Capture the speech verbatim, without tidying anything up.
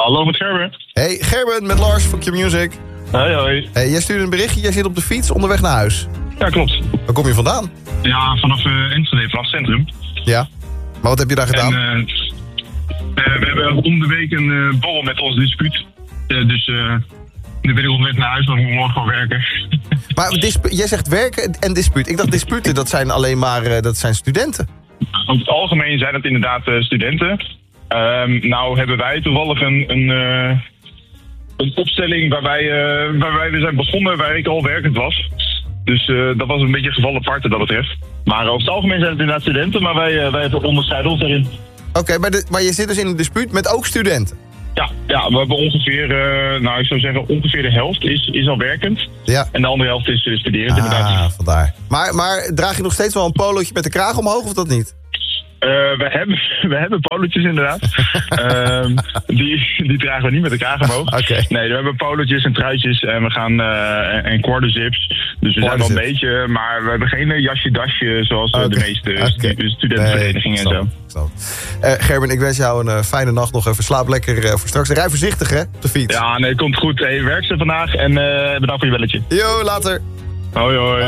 Hallo met Gerben. Hey Gerben, met Lars van Q-Music. Hoi hoi. Hey, jij stuurde een berichtje, jij zit op de fiets onderweg naar huis. Ja, klopt. Waar kom je vandaan? Ja, vanaf uh, Enschede, vanaf het centrum. Ja, maar wat heb je daar gedaan? En, uh, uh, we hebben om de week een uh, borrel met ons dispuut. Uh, dus uh, nu ben ik onderweg naar huis, want ik moet morgen gewoon werken. Maar dispu- jij zegt werken en dispuut. Ik dacht disputen, dat zijn alleen maar uh, dat zijn studenten. Over het algemeen zijn het inderdaad uh, studenten. Um, nou hebben wij toevallig een, een, uh, een opstelling waarbij, uh, waarbij we zijn begonnen waar ik al werkend was. Dus uh, dat was een beetje een geval apart wat dat betreft. Maar over het algemeen zijn het inderdaad studenten, maar wij, uh, wij onderscheiden ons daarin. Oké, okay, maar, maar je zit dus in een dispuut met ook studenten? Ja, ja, we hebben ongeveer, uh, nou ik zou zeggen ongeveer de helft is, is al werkend. Ja. En de andere helft is uh, studerend ah, inderdaad. Vandaar. Maar, maar draag je nog steeds wel een polootje met de kraag omhoog of dat niet? Uh, we, hebben, we hebben polootjes inderdaad. uh, die, die dragen we niet met de kraag omhoog. Okay. Nee, we hebben polootjes en truitjes en we gaan uh, en quarterzips. Dus we zijn wel een beetje, maar we hebben geen jasje-dasje zoals okay. de meeste okay. studentenverenigingen nee, en zo. Uh, Gerben, ik wens jou een uh, fijne nacht nog even. Slaap lekker uh, voor straks. Rij voorzichtig hè, op de fiets. Ja, nee, komt goed. Hey, werk ze vandaag en uh, bedankt voor je belletje. Yo, later. Hoi hoi.